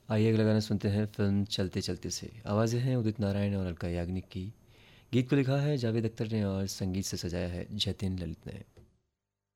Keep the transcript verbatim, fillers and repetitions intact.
आइए अगला गाना सुनते हैं फिल्म चलते चलते से। आवाज़ें हैं उदित नारायण और अलका याग्निक की। गीत को लिखा है जावेद अख्तर ने और संगीत से सजाया है जतिन ललित ने।